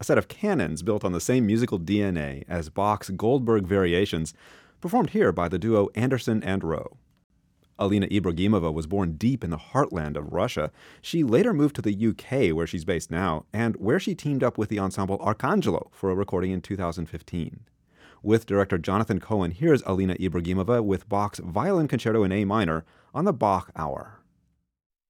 set of canons built on the same musical DNA as Bach's Goldberg Variations, performed here by the duo Anderson and Rowe. Alina Ibragimova was born deep in the heartland of Russia. She later moved to the UK, where she's based now, and where she teamed up with the ensemble Arcangelo for a recording in 2015. With director Jonathan Cohen, here's Alina Ibragimova with Bach's Violin Concerto in A minor on the Bach Hour.